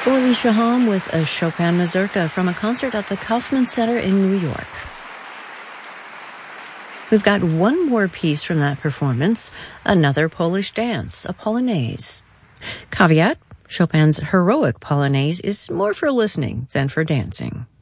Orly Shaham with a Chopin mazurka from a concert at the Kaufman Center in New York. We've got one more piece from that performance, another Polish dance, a polonaise. Caveat, Chopin's heroic polonaise is more for listening than for dancing.